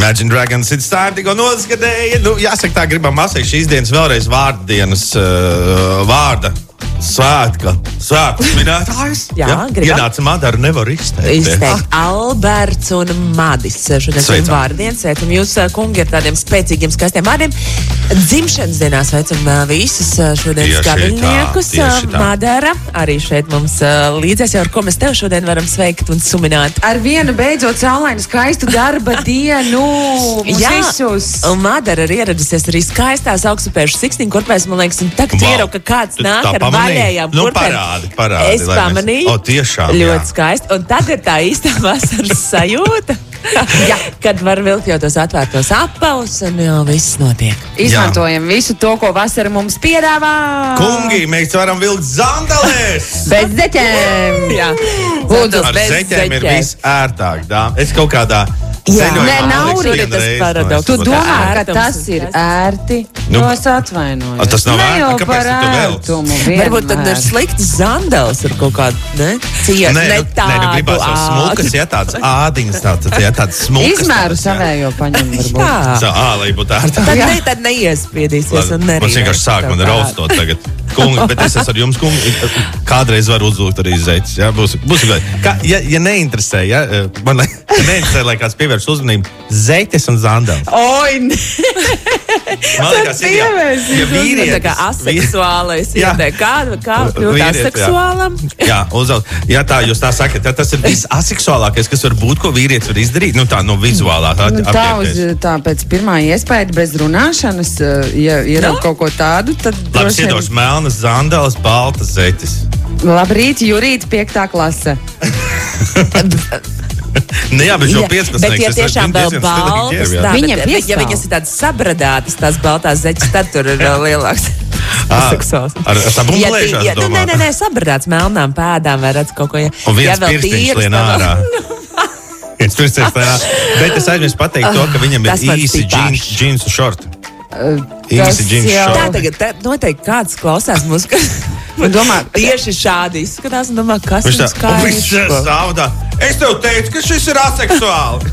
Imagine Dragons, it's time, tikko noskatēja. Nu, jāsaka tā, gribam masai šīs dienas vēlreiz vārddienas vārda. Svētku svinētājs. Jā, gribam. Ienāca Madara, nevar izteikt. Alberts un Madis. Šodien ir vārdienas. Sveicam jūs, kungi, ar tādiem spēcīgiem, skaistiem vārdiem. Dzimšanas dienā sveicam visus šodienas gaviļniekus. Madara arī šeit mums līdzies, jau ar ko mēs tev šodien varam sveikt un sumināt. Ar vienu beidzot saulainu skaistu darba dienu. Visus. Un Madara ir ieradusies arī skaistās augstupējušas siksniņu kurpēs, man liekas, un tagad ierauga, ka kāds nāk ar vaļējām kurpēm. Parādi. Es pamanīju. Tiešām, ļoti skaisti. Un tad ir tā īstā vasaras sajūta. Kad var vilkt jau tos atvērtos apavus un jau viss notiek. Izmantojam visu to, ko vasara mums piedāvā. Kungi, mēs varam vilkt zandelēs! Bez zeķēm! Jā. Ar zeķēm ir viss ērtāk. Es kaut kādā nav tas paradoks. Tu domā, ka tas ir ērti? Es atvainoju. Tas nav ērti, kāpēc tu ērtumu varbūt tad ir slikts zandels ar kaut kādu, ne? Ne tādu gribās jau smukas, tāds ādiņas, tāds smukas. Izmēru savējo paņem varbūt. Lai būtu ērtāk. Tad neiespiedīsies un nerīvēs. Mums vienkārši sāk man raustot tagad. Kungi, bet es esmu ar jums, kungi, kādreiz varu uzlūgt arī zeķis. Būs ja neinteresē, man neinteresē, lai kāds pievērš uzmanību, zeķis un zandels. Oi, man liekas, ja vīrietis... Tā kā aseksuālais, kā kļūt aseksuālam? Jā, tā jūs tā sakat, tas ir viss aseksuālākais, kas var būt, ko vīrietis var izdarīt, tā no vizuālā apģērbties. Tā pēc pirmā iespēja bez runāšanas, ja ir kaut ko tādu, tad... Labi, siedoši melnas zandeles, baltas zeķis. Labrīt, Jurīt, 5. klase. Jā, bet jau 15. Bet ja tiešām vēl baltas, ja viņas ir tādas sabradātas, tās baltās zeķis, tad tur ir vēl lielāks seksuāls. Ar sabumblēšās, domā? Nē, sabradāts melnām pēdām, vai redz kaut ko, un viens pirkstiņš lien ārā. Bet es aizmirsu pateikt to, ka viņam ir īsi džinsu šorti. Tā tagad noteikti kāds klausās mūsu, domā, tieši šādi izskatās un domā, kas mums skaisti. Es tev teicu, ka šis ir aseksuāli.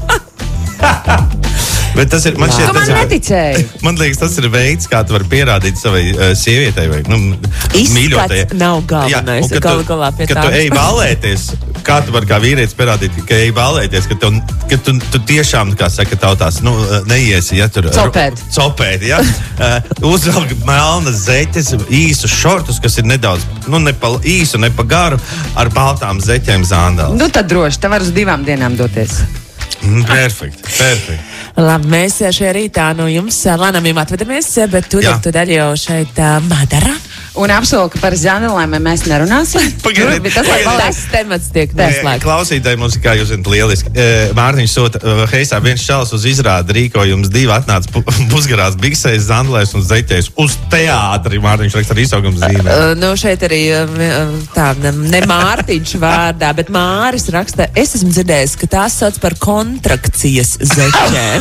Bet tas ir, man šķiet, man neticēja. Man liekas, tas ir veids, kā tu vari pierādīt savai sievietei vai mīļotajai. Izskats nav galvenais. Galā pie tā. Kad tu ej ballēties, kā tu vari kā vīrietis pierādīt, ka ej ballēties, ka tu tiešām, kā saka, tautās, neiesi, ja tur... Copēt, ja? Uzvelk melnas zeķes, īsus šortus, kas ir nedaudz, ne pa īsu, ne pa garu, ar baltām zeķēm zandēlas. Tad droši, te var uz 2 dienām doties. Perfekti. Labi, mēs šajā rītā no jums lēnām atvedamies, bet tūdaļ jau šeit Madara. Un apsolu, ka par zandelēm mēs nerunāsim. Tas temats tiek neslēgts. Klausītāji mums, kā jūs zināt, lieliski. Mārtiņš sota heisā viens čalis uz izrādi rīkojums 2 atnāca pusgarās biksēs, zandelēs un zeķēs uz teātri. Mārtiņš raksta ar izsaugums zīmē. Šeit arī tā, ne Mārtiņš vārdā, bet Māris raksta, es esmu dzirdējis, ka tās sauc par kontrakcijas zeķēm.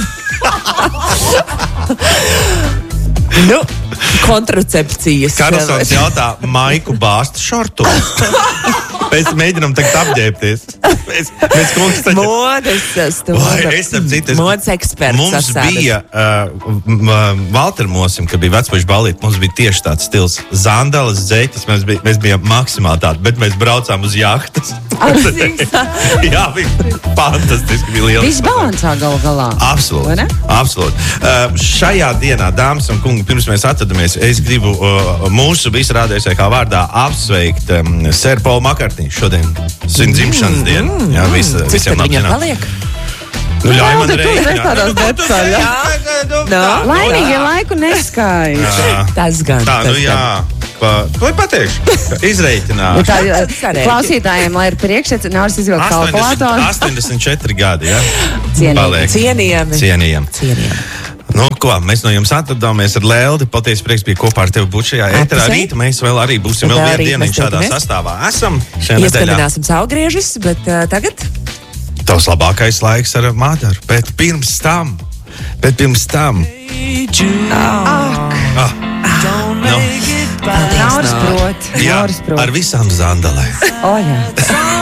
Kontracepcijas. Karlsons jautā Maiku bāzt šortu. Mēs mēģinām tagad apģērbties. Mēs modes eksperts. Mums bija Valtermosim, kad bija vecpuļu balīti, mums bija tieši tāds stils. Zandeles, zeķis, mēs bijām maksimāli tādi, bet mēs braucām uz jahtas. Jā, bija fantastiski, bija liels. Viss balansā galā. Absolūti. Šajā dienā, dāmas un kungi, pirms mēs atvadamies, es gribu mūsu visu rādējušajā vārdā apsveikt Sir Paul McCartney. Šodien svin dzimšanas dienu. Jā, visiem viņam paliek? Ļauj man reiķināt. Laimīgi laiku neskaiž. Tas gan. Lai pateikšu, izreiķināt. Klausītājiem, lai ir priekšsats, Nauris izvilkt kalkulātoru. 84 gadi, jā? Cienījami. Mēs no jums atradāmies ar Leldi. Patiesi prieks bija kopā ar tevi būt šajā ēterā. Rīta mēs vēl arī būsim vēl vienu dienu šādā sastāvā. Esam šajā nedēļā. Ieskatināsim saulgriežus, bet tagad? Tavs labākais laiks ar Madaru. Bet pirms tam. Nauris prot. Ar visām zandelēm. Jā.